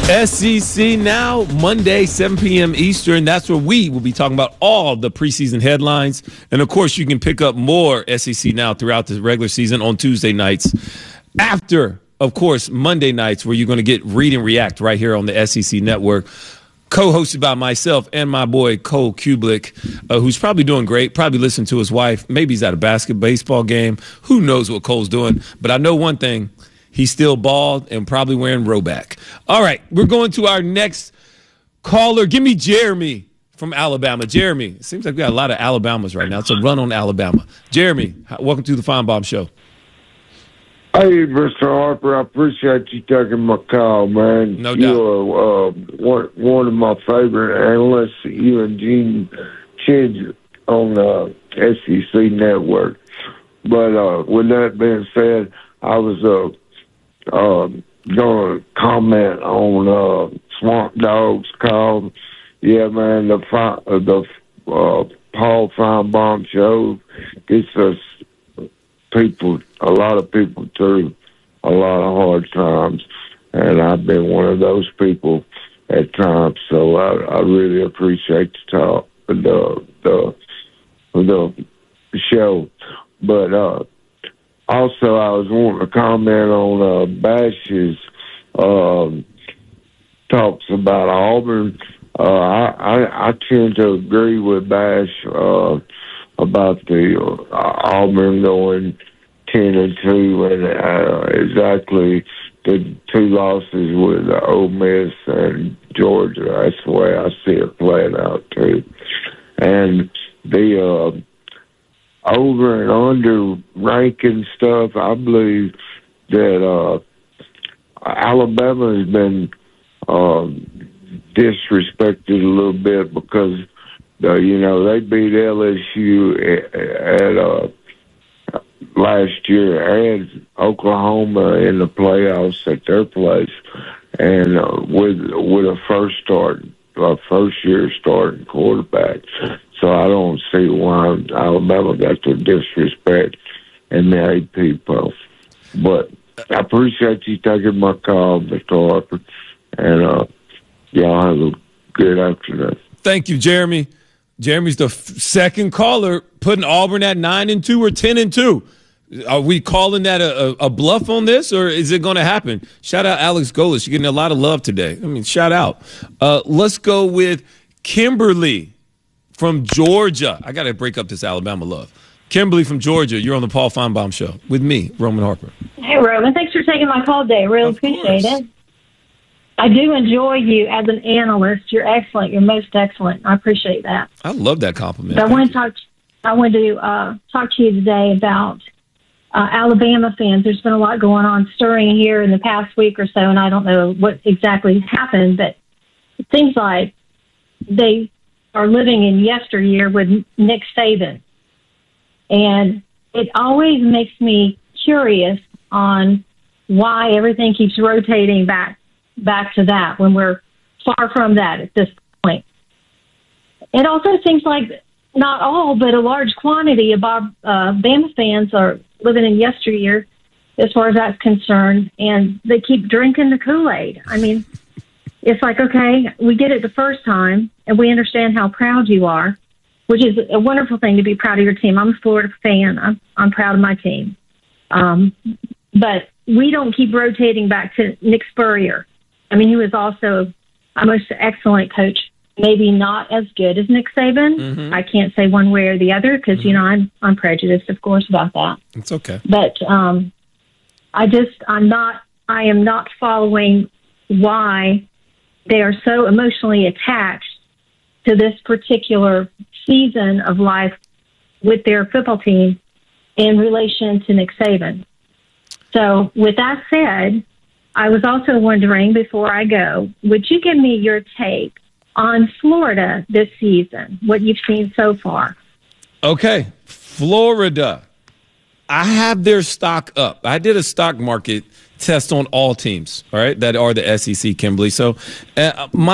SEC Now, Monday, 7 p.m. Eastern. That's where we will be talking about all the preseason headlines. And, of course, you can pick up more SEC Now throughout the regular season on Tuesday nights. After, of course, Monday nights, where you're going to get Read and React right here on the SEC Network, co-hosted by myself and my boy Cole Kublik, who's probably doing great, probably listening to his wife. Maybe he's at a baseball game. Who knows what Cole's doing? But I know one thing. He's still bald and probably wearing Roback. All right, we're going to our next caller. Give me Jeremy from Alabama. Jeremy, it seems like we got a lot of Alabamas right now. It's a run on Alabama. Jeremy, welcome to the Feinbaum Show. Hey, Mr. Harper, I appreciate you taking my call, man. No doubt. You are one of my favorite analysts, you and Gene Chidge on the SEC Network. But with that being said, I was going to comment on Swamp Dog's call. Yeah, man, the Paul Feinbaum Show gets us a lot of people through a lot of hard times, and I've been one of those people at times. So I really appreciate the show, but also I was wanting to comment on Bash's talks about Auburn. I tend to agree with Bash about the Auburn going 10-2, and exactly the two losses with Ole Miss and Georgia. That's the way I see it playing out too. And the over and under ranking stuff, I believe that Alabama has been disrespected a little bit because they beat LSU at last year and Oklahoma in the playoffs at their place, and with a first year starting quarterback. So I don't see why Alabama got the disrespect in the AP poll. But I appreciate you taking my call, Mr. Harper, and y'all have a good afternoon. Thank you, Jeremy. Jeremy's the second caller putting Auburn at 9-2 or 10-2. Are we calling that a bluff on this, or is it going to happen? Shout out Alex Golis. You're getting a lot of love today. I mean, shout out. Let's go with Kimberly from Georgia. I got to break up this Alabama love. Kimberly from Georgia, you're on the Paul Feinbaum Show with me, Roman Harper. Hey, Roman. Thanks for taking my call today. Really appreciate it. I do enjoy you as an analyst. You're excellent. You're most excellent. I appreciate that. I love that compliment. So I want to talk to you today about Alabama fans. There's been a lot going on stirring here in the past week or so, and I don't know what exactly happened, but it seems like they are living in yesteryear with Nick Saban. And it always makes me curious on why everything keeps rotating back to that when we're far from that at this point. It also seems like not all, but a large quantity of Bama fans are living in yesteryear as far as that's concerned, and they keep drinking the Kool-Aid. I mean, it's like, okay, we get it the first time, and we understand how proud you are, which is a wonderful thing to be proud of your team. I'm a Florida fan. I'm proud of my team. But we don't keep rotating back to Nick Spurrier. I mean, he was also a most excellent coach, maybe not as good as Nick Saban. Mm-hmm. I can't say one way or the other because, I'm prejudiced, of course, about that. It's okay. But I am not following why they are so emotionally attached to this particular season of life with their football team in relation to Nick Saban. So with that said, I was also wondering, before I go, would you give me your take on Florida this season, what you've seen so far? Okay, Florida. I have their stock up. I did a stock market test on all teams, all right, that are the SEC, Kimberly. So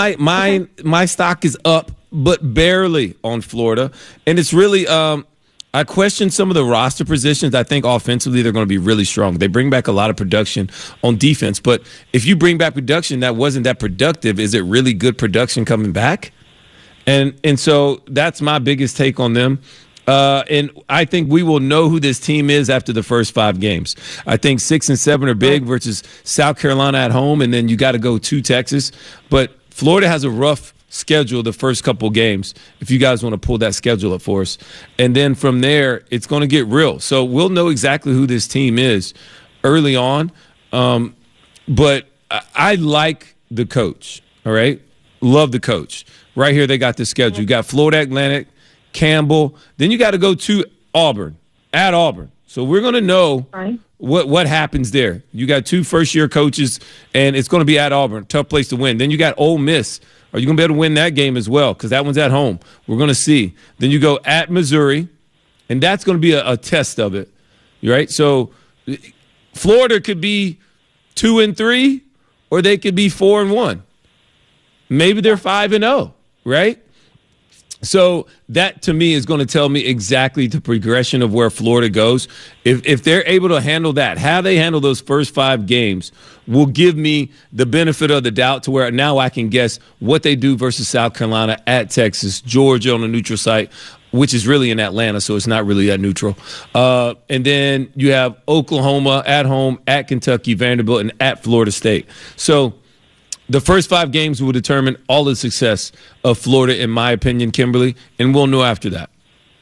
my stock is up, but barely on Florida. And it's really I question some of the roster positions. I think offensively they're going to be really strong. They bring back a lot of production on defense, but if you bring back production that wasn't that productive, is it really good production coming back? And so that's my biggest take on them. And I think we will know who this team is after the first 5 games. I think 6 and 7 are big versus South Carolina at home, and then you got to go to Texas. But Florida has a rough schedule the first couple games, if you guys want to pull that schedule up for us. And then from there, it's going to get real. So we'll know exactly who this team is early on. But I like the coach, all right? Love the coach. Right here, they got the schedule. You got Florida Atlantic, Campbell. Then you got to go to Auburn, at Auburn. So we're going to know what happens there. You got 2 first-year coaches, and it's going to be at Auburn. Tough place to win. Then you got Ole Miss. Are you going to be able to win that game as well? Because that one's at home. We're going to see. Then you go at Missouri, and that's going to be a test of it, right? So Florida could be 2 and 3, or they could be 4 and 1. Maybe they're 5 and 0, right? So that, to me, is going to tell me exactly the progression of where Florida goes. If they're able to handle that, how they handle those first 5 games will give me the benefit of the doubt to where now I can guess what they do versus South Carolina, at Texas, Georgia on a neutral site, which is really in Atlanta, so it's not really that neutral. And then you have Oklahoma at home, at Kentucky, Vanderbilt, and at Florida State. So the first 5 games will determine all the success of Florida, in my opinion, Kimberly, and we'll know after that.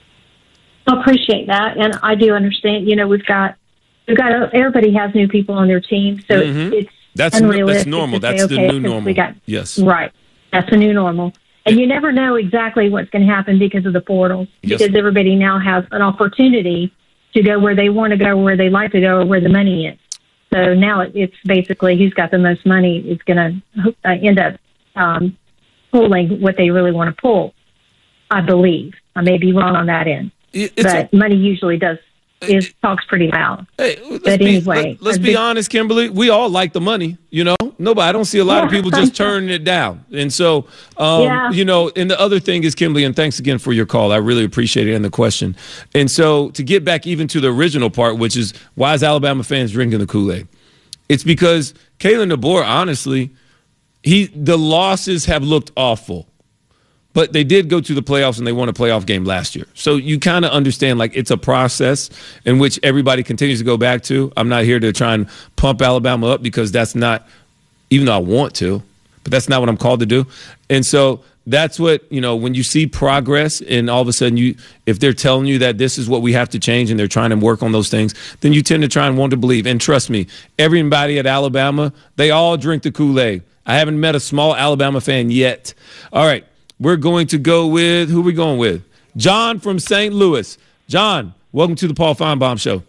I appreciate that, and I do understand. You know, we've got everybody has new people on their team, so it's unrealistic. That's normal. That's the new normal. Yes, right. That's the new normal, and you never know exactly what's going to happen because of the portals. Yes. Because everybody now has an opportunity to go where they want to go, where they like to go, or where the money is. So now it's basically who's got the most money is going to end up pulling what they really want to pull, I believe. I may be wrong on that end. But money usually talks pretty loud. Hey, let's anyway, be honest, Kimberly. We all like the money, you know. I don't see a lot of people just turning it down. And so, you know, and the other thing is, Kimberly, and thanks again for your call. I really appreciate it and the question. And so to get back even to the original part, which is why is Alabama fans drinking the Kool-Aid? It's because Kalen DeBoer, honestly, the losses have looked awful. But they did go to the playoffs, and they won a playoff game last year. So you kind of understand, like, it's a process in which everybody continues to go back to. I'm not here to try and pump Alabama up because that's not, even though I want to, but that's not what I'm called to do. And so that's what, you know, when you see progress and all of a sudden if they're telling you that this is what we have to change and they're trying to work on those things, then you tend to try and want to believe. And trust me, everybody at Alabama, they all drink the Kool-Aid. I haven't met a small Alabama fan yet. All right. We're going to go with, who are we going with? John from St. Louis. John, welcome to the Paul Feinbaum Show.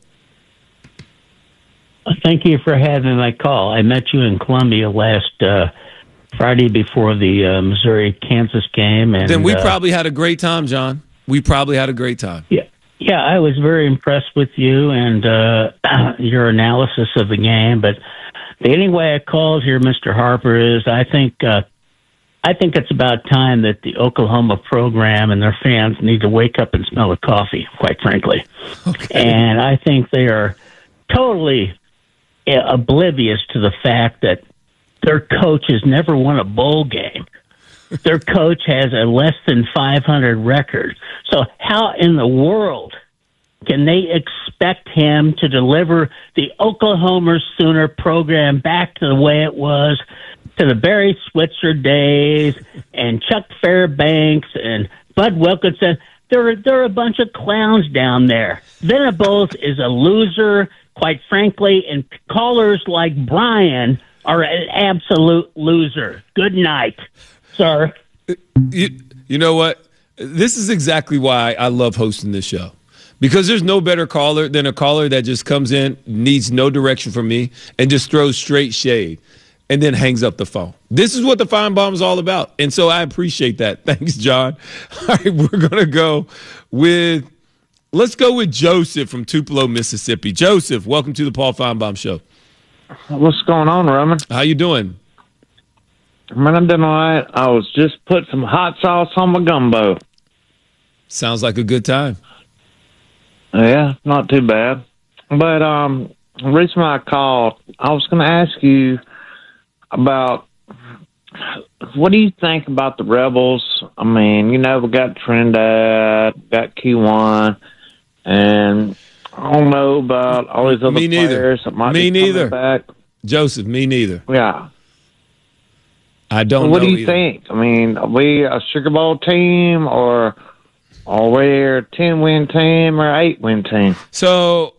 Thank you for having my call. I met you in Columbia last Friday before the Missouri-Kansas game. And then we probably had a great time, John. We probably had a great time. Yeah, I was very impressed with you and your analysis of the game. But the only way I called here, Mr. Harper, is I think it's about time that the Oklahoma program and their fans need to wake up and smell the coffee, quite frankly. Okay. And I think they are totally oblivious to the fact that their coach has never won a bowl game. Their coach has a less than 500 record. So how in the world can they expect him to deliver the Oklahoma Sooner program back to the way it was, to the Barry Switzer days and Chuck Fairbanks and Bud Wilkinson? They're a bunch of clowns down there. Venables is a loser, quite frankly, and callers like Brian are an absolute loser. Good night, sir. You know what? This is exactly why I love hosting this show. Because there's no better caller than a caller that just comes in, needs no direction from me, and just throws straight shade and then hangs up the phone. This is what the Feinbaum is all about. And so I appreciate that. Thanks, John. All right, we're going to go with, let's go with Joseph from Tupelo, Mississippi. Joseph, welcome to the Paul Feinbaum Show. What's going on, Roman? How you doing? Man, I'm doing all right. I was just putting some hot sauce on my gumbo. Sounds like a good time. Yeah, not too bad. But the reason why I called, I was going to ask you about what do you think about the Rebels? I mean, we got Trinidad, got Q1, and I don't know about all these other players that might be coming back. Joseph, me neither. Yeah. I don't know. What do you think? I mean, are we a Sugar Bowl team, or are we a 10-win team or 8-win team? So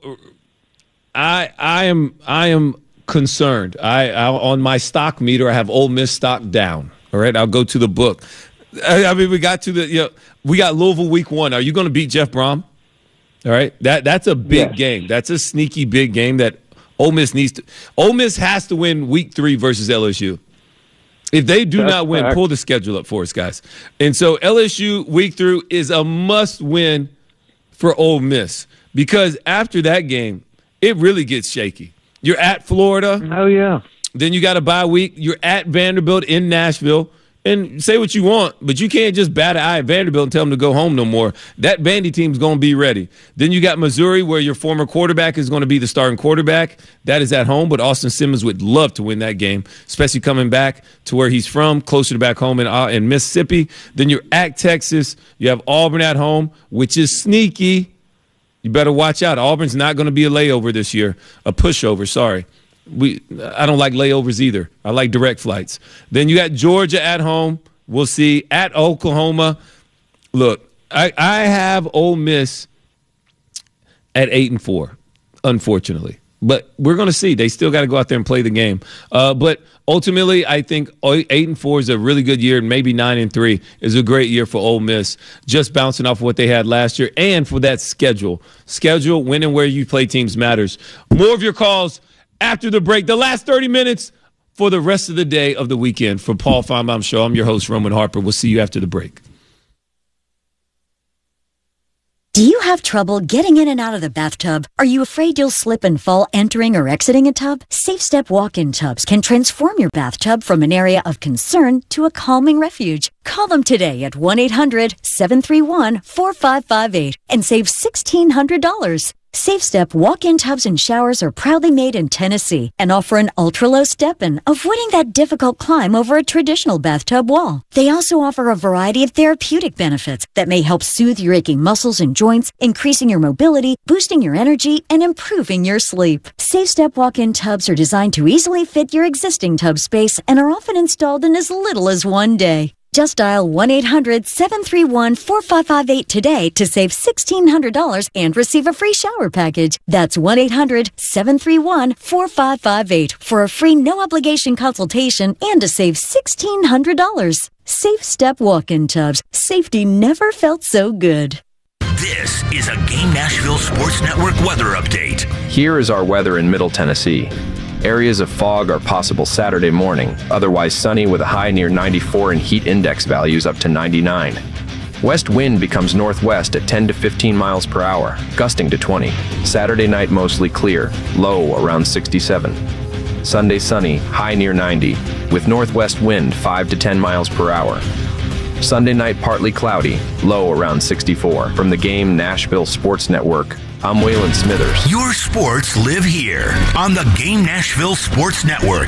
I am concerned. I on my stock meter, I have Ole Miss stock down. All right, I'll go to the book. I mean, we got Louisville week 1. Are you going to beat Jeff Brom? All right, that's a big game. That's a sneaky big game that Ole Miss needs to. Ole Miss has to win week 3 versus LSU. If they do not win, pull the schedule up for us, guys. And so LSU week 3 is a must-win for Ole Miss, because after that game, it really gets shaky. You're at Florida. Oh, yeah. Then you got a bye week. You're at Vanderbilt in Nashville. And say what you want, but you can't just bat an eye at Vanderbilt and tell them to go home no more. That Vandy team's going to be ready. Then you got Missouri, where your former quarterback is going to be the starting quarterback. That is at home, but Austin Simmons would love to win that game, especially coming back to where he's from, closer to back home in Mississippi. Then you're at Texas. You have Auburn at home, which is sneaky. You better watch out. Auburn's not going to be a layover this year, a pushover, sorry. I don't like layovers either. I like direct flights. Then you got Georgia at home. We'll see. At Oklahoma. Look, I have Ole Miss at 8-4, unfortunately. But we're going to see. They still got to go out there and play the game. But ultimately, I think 8-4 is a really good year, and maybe 9-3 is a great year for Ole Miss, just bouncing off of what they had last year, and for that schedule. Schedule, when and where you play teams matters. More of your calls after the break, the last 30 minutes for the rest of the day of the weekend. For Paul Feinbaum Show, I'm your host, Roman Harper. We'll see you after the break. Do you have trouble getting in and out of the bathtub? Are you afraid you'll slip and fall entering or exiting a tub? Safe Step walk-in tubs can transform your bathtub from an area of concern to a calming refuge. Call them today at 1-800-731-4558 and save $1,600. Safe Step walk-in tubs and showers are proudly made in Tennessee and offer an ultra-low step-in, avoiding that difficult climb over a traditional bathtub wall. They also offer a variety of therapeutic benefits that may help soothe your aching muscles and joints, increasing your mobility, boosting your energy, and improving your sleep. Safe Step walk-in tubs are designed to easily fit your existing tub space and are often installed in as little as 1 day. Just dial 1-800-731-4558 today to save $1,600 and receive a free shower package. That's 1-800-731-4558 for a free no-obligation consultation and to save $1,600. Safe Step walk-in tubs. Safety never felt so good. This is a Game Nashville Sports Network weather update. Here is our weather in Middle Tennessee. Areas of fog are possible Saturday morning, otherwise sunny with a high near 94 and heat index values up to 99. West wind becomes northwest at 10 to 15 miles per hour, gusting to 20. Saturday night mostly clear, low around 67. Sunday sunny, high near 90, with northwest wind 5 to 10 miles per hour. Sunday night partly cloudy, low around 64. From the Game Nashville Sports Network, I'm Waylon Smithers. Your sports live here on the Game Nashville Sports Network.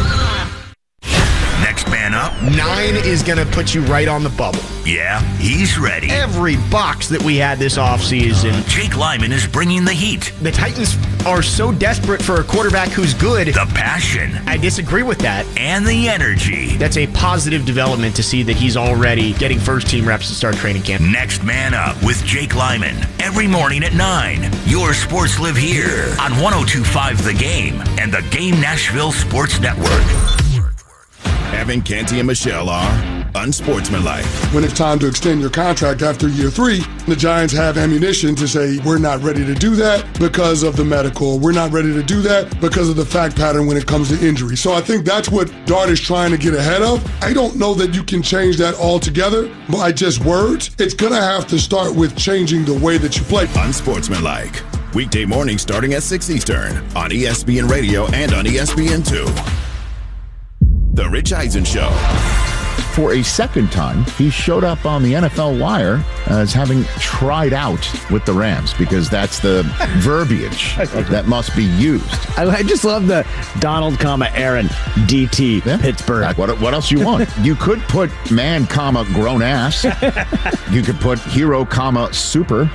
Next man up. 9 is going to put you right on the bubble. Yeah, he's ready. Every box that we had this offseason. Jake Lyman is bringing the heat. The Titans are so desperate for a quarterback who's good. The passion. I disagree with that. And the energy. That's a positive development to see that he's already getting first-team reps to start training camp. Next man up with Jake Lyman. Every morning at 9. Your sports live here on 102.5 The Game and the Game Nashville Sports Network. Evan, Canty, and Michelle are unsportsmanlike. When it's time to extend your contract after year 3, the Giants have ammunition to say, we're not ready to do that because of the medical. We're not ready to do that because of the fact pattern when it comes to injury. So I think that's what Dart is trying to get ahead of. I don't know that you can change that altogether by just words. It's going to have to start with changing the way that you play. Unsportsmanlike. Weekday morning starting at 6 Eastern on ESPN Radio and on ESPN2. The Rich Eisen Show. for a second time, he showed up on the NFL Wire as having tried out with the Rams, because that's the verbiage that must be used. I just love the Donald, Aaron, DT, Pittsburgh. What else you want? You could put man, grown ass. You could put hero, super.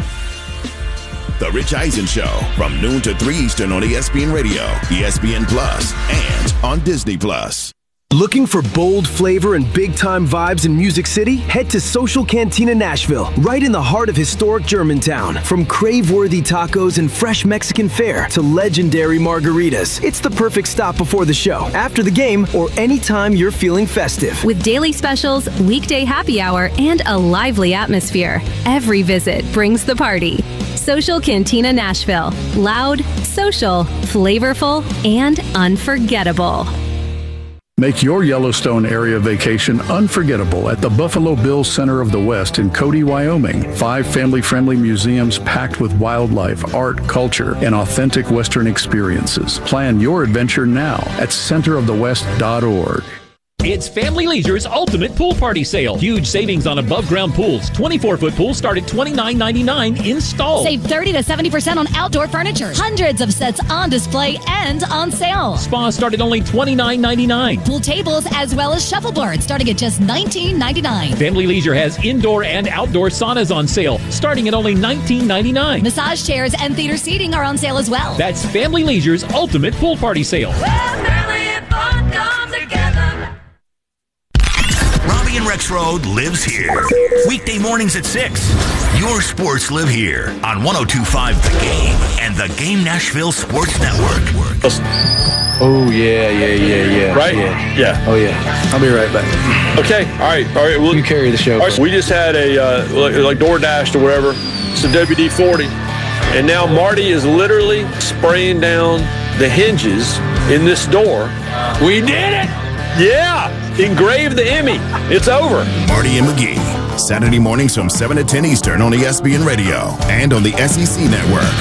The Rich Eisen Show from noon to 3 Eastern on ESPN Radio, ESPN Plus, and on Disney Plus. Looking for bold flavor and big-time vibes in Music City? Head to Social Cantina Nashville, right in the heart of historic Germantown. From crave-worthy tacos and fresh Mexican fare to legendary margaritas, it's the perfect stop before the show, after the game, or anytime you're feeling festive. With daily specials, weekday happy hour, and a lively atmosphere, every visit brings the party. Social Cantina Nashville. Loud, social, flavorful, and unforgettable. Make your Yellowstone area vacation unforgettable at the Buffalo Bills Center of the West in Cody, Wyoming. 5 family-friendly museums packed with wildlife, art, culture, and authentic Western experiences. Plan your adventure now at centerofthewest.org. It's Family Leisure's Ultimate Pool Party Sale. Huge savings on above-ground pools. 24-foot pools start at $29.99 installed. Save 30 to 70% on outdoor furniture. Hundreds of sets on display and on sale. Spas start at only $29.99. Pool tables as well as shuffleboards starting at just $19.99. Family Leisure has indoor and outdoor saunas on sale starting at only $19.99. Massage chairs and theater seating are on sale as well. That's Family Leisure's Ultimate Pool Party Sale. Family and fun come together. Robbie and Rex Road lives here. Weekday mornings at 6. Your sports live here on 102.5 The Game and the Game Nashville Sports Network. Oh, yeah. Right? Yeah. Oh, yeah. I'll be right back. Okay. All right. Well, you carry the show. All right, so we just had a, like DoorDash or whatever. It's a WD-40. And now Marty is literally spraying down the hinges in this door. We did it! Yeah! Engrave the Emmy. It's over. Marty and McGee, Saturday mornings from 7 to 10 Eastern on ESPN Radio and on the SEC Network.